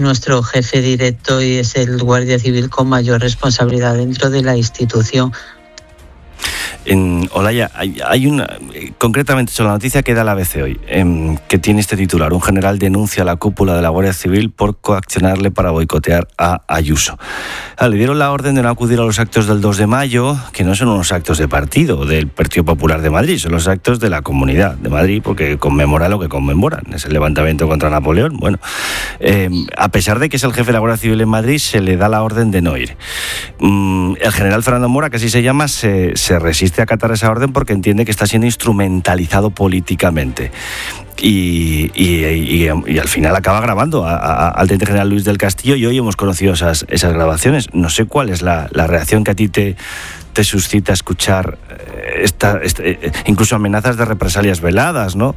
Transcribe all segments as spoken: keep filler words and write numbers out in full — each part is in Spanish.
nuestro jefe directo y es el guardia civil con mayor responsabilidad dentro de la institución. En Olaya, hay, hay una, concretamente sobre la noticia que da la A B C hoy, eh, que tiene este titular: un general denuncia a la cúpula de la Guardia Civil por coaccionarle para boicotear a Ayuso. Ah, le dieron la orden de no acudir a los actos del dos de mayo, que no son unos actos de partido del Partido Popular de Madrid, son los actos de la Comunidad de Madrid, porque conmemora lo que conmemoran, es el levantamiento contra Napoleón. Bueno, eh, a pesar de que es el jefe de la Guardia Civil en Madrid, se le da la orden de no ir. Mm, el general Fernando Mora, que así se llama, se, se resiste a acatar esa orden porque entiende que está siendo instrumentalizado políticamente. Y, y, y, y al final acaba grabando a, a, al teniente general Luis del Castillo, y hoy hemos conocido esas, esas grabaciones. No sé cuál es la, la reacción que a ti te, te suscita escuchar esta, esta, incluso amenazas de represalias veladas, ¿no?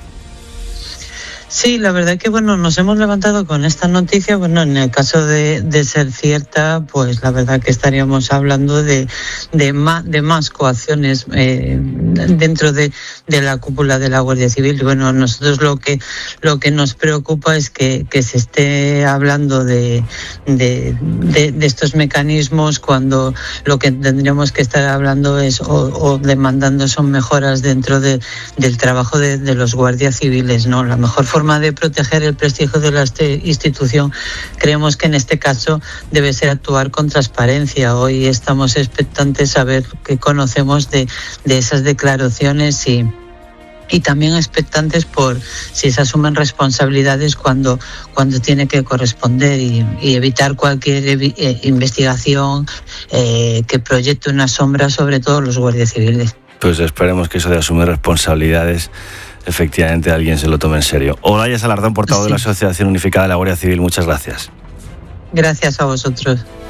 Sí, la verdad que bueno, nos hemos levantado con esta noticia. Bueno, en el caso de, de ser cierta, pues la verdad que estaríamos hablando de, de, más, de más coacciones eh, dentro de, de la cúpula de la Guardia Civil. Bueno, nosotros lo que lo que nos preocupa es que, que se esté hablando de, de, de, de estos mecanismos cuando lo que tendríamos que estar hablando es o, o demandando son mejoras dentro de, del trabajo de, de los guardias civiles, ¿no? La mejor forma de proteger el prestigio de la institución, creemos que en este caso debe ser actuar con transparencia. Hoy estamos expectantes a ver qué conocemos de, de esas declaraciones y y también expectantes por si se asumen responsabilidades cuando cuando tiene que corresponder y, y evitar cualquier evi- eh, investigación eh, que proyecte una sombra sobre todos los guardias civiles. Pues esperemos que eso de asumir responsabilidades efectivamente alguien se lo tome en serio. Olaya Salardón, portavoz sí. de la Asociación Unificada de la Guardia Civil, muchas gracias. Gracias a vosotros.